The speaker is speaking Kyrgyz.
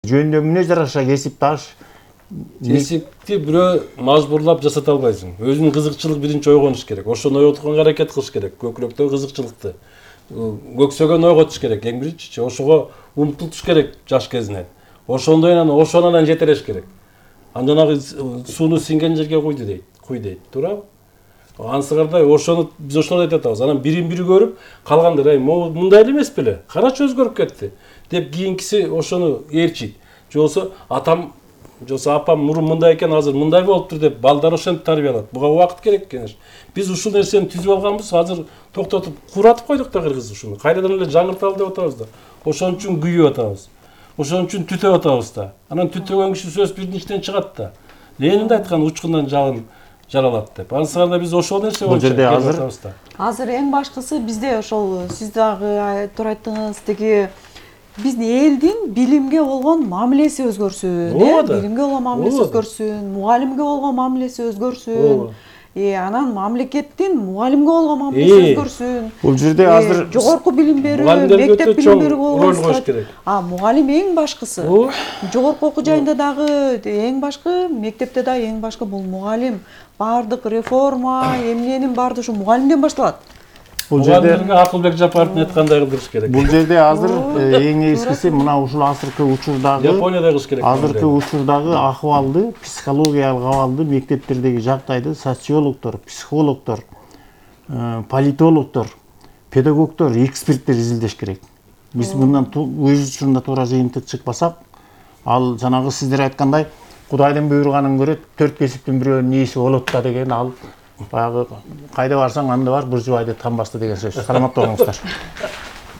жөндөмүнө жараша кесип таш кесипти бирөө мажбурлап жасата албайсың. Өзүнүн кызыкчылык биринчи ойгонуш керек. Ошону ойготконго аракет кылыш керек. Көкүрөктөгү кызыкчылыкты. Көксөгөн ойготуш керек. Эң биринчи ошого умтултуш керек жаш кезинен. Ошондой ошонан жетелеш керек. Андан сууну сиңген жерге куй дейт. Туурабы? Ансыгардай ошону биз ошону айтып атабыз. Анан бирин бири көрүп, калгандар мындай эле эмес беле? Карачы өзгөрүп кетти деп кийинкиси ошону ээрчийт. Жолсо атам Жоса апам мурун мындай экен, азыр мындай болуптур деп балдар ошентип тарбиялат. Буга убакыт керек кенеш. Биз ушул нерсени түзүп алганбыз, азыр токтотуп куратып койдук да кыргыз ушуну. Кайрадан эле жаңырталы деп атабыз да. Ошон үчүн күйүп атабыз. Ошон үчүн түтөп атабыз да. Анан түтөгөн киши сөз биринчиден чыгат да. Ленин да айткан учкундан жалын жаралат деп. Ансыгарда биз ошол нерсе боюнча атабыз да. Азыр эң башкысы бизде ошол сиз дагы туура айттыңыз, тиги биздин элдин билимге болгон мамилеси өзгөрсүн, билимге болгон мамилеси өзгөрсүн, мугалимге болгон мамилеси өзгөрсүн. Анан мамлекеттин мугалимге болгон мамилеси өзгөрсүн. Бул жерде азыр жогорку билим берүү, мектеп билим берүү болуш. Мугалим эң башкысы. Жогорку окуу жайында дагы эң башкы, мектепте дагы эң башкы бул мугалим. Бардык реформа, эмненин баары ушу мугалимден башталат. Бул жерде Акылбек Жапаровдун айткандай кылдырыш керек. Бул жерде азыр эң эскиси мына ушул азыркы учурдагы Японияда кылыш керек. Азыркы учурдагы акыбалды, психологиялык абалды мектептердеги жагдайды социологдор, психологдор, политологдор, педагогдор, эксперттер изилдеш керек. Биз мындан өз учурунда туура жыйынтык чыкпасак, ал жанагы сиздер айткандай Кудайдын буйруганын көрөт, 4 кесиптин бирөөнүн ээси болот да деген ал баягы кайда барсаң анда бар буржуайды тамбасты деген сөз. Саламатта болуңуздар.